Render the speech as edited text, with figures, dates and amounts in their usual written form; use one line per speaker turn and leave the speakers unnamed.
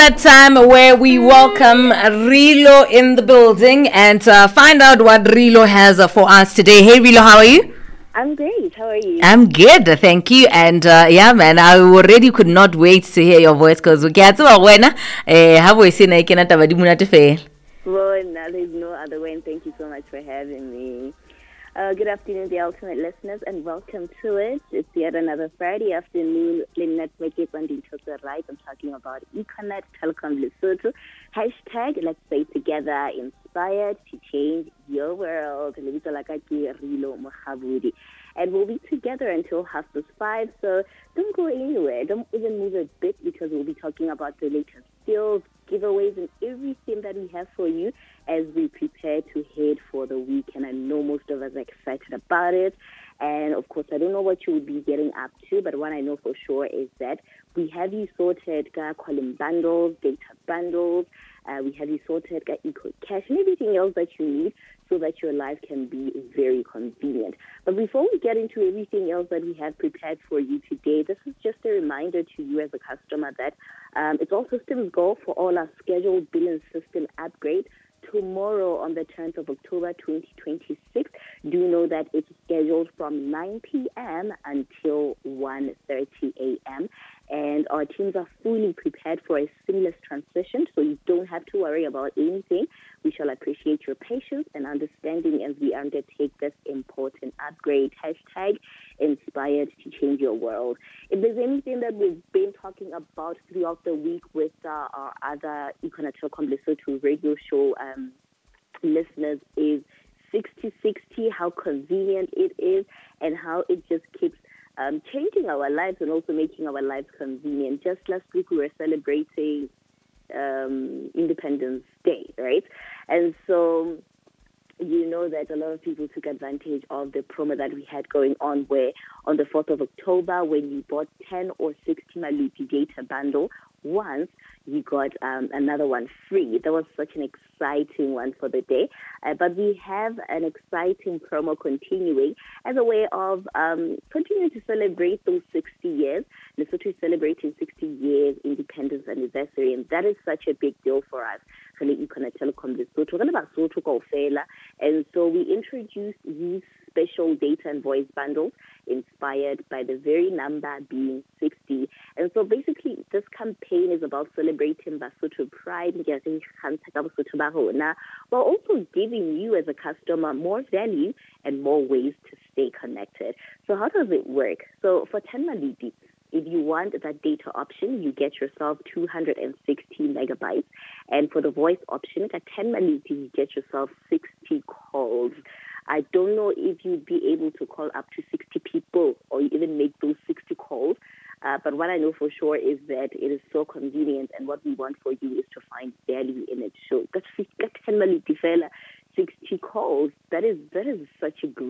That time where we welcome Rilo in the building and find out what Rilo has for us today. Hey Rilo, how are you?
I'm great. How are you?
I'm good, thank you. And yeah, man, I already could not wait to hear your voice because we get to wena. Have we seen I cannot have a dimunate fail?
Well, no, there's no other way, and thank you so much for having me. Good afternoon, the ultimate listeners, and welcome to it. It's yet another Friday afternoon. Let's make it one right. I'm talking about Econet Telecom Lesotho. Hashtag Let's Stay Together, inspired to change your world. Rilo Mohabudi. And we'll be together until 5:30. So don't go anywhere. Don't even move a bit because we'll be talking about the latest skills, giveaways, and everything that we have for you as we prepare to head for the week. And I know most of us are excited about it. And of course, I don't know what you will be getting up to, but what I know for sure is that we have you sorted calling bundles, data bundles. We have you sorted Eco Cash and everything else that you need so that your life can be very convenient. But before we get into everything else that we have prepared for you today, this is just a reminder to you as a customer that it's all systems go for all our scheduled billing system upgrade tomorrow on the 10th of October 2026. Do know that it's scheduled from 9 p.m. until 1:30 a.m. And our teams are fully prepared for a seamless transition, so you don't have to worry about anything. We shall appreciate your patience and understanding as we undertake this important upgrade. Hashtag inspired to change your world. If there's anything that we've been talking about throughout the week with our other Econet Telecom Lesotho radio show listeners is 6060, how convenient it is and how it just keeps changing our lives and also making our lives convenient. Just last week we were celebrating Independence Day, right? And so you know that a lot of people took advantage of the promo that we had going on where on the 4th of October, when you bought 10 or 60 Maluti data bundle once, you got another one free. That was such an exciting one for the day. But we have an exciting promo continuing as a way of continuing to celebrate those 60 years. Lesotho is celebrating 60 years independence anniversary, and that is such a big deal for us. Econet Telecom Lesotho. And so we introduced these special data and voice bundles inspired by the very number being 60. And so basically this campaign is about celebrating Basotho pride, while also giving you as a customer more value and more ways to stay connected. So how does it work? So for 10 Maliti, if you want that data option, you get yourself 260 megabytes. And for the voice option, at 10 Maliti, you get yourself 60 calls. I don't know if you'd be able to call up to 60 people or even make those 60 calls. But what I know for sure is that it is so convenient, and what we want for you is to find value in it. So that's 10 Maliti fela, 60 calls. That is such a great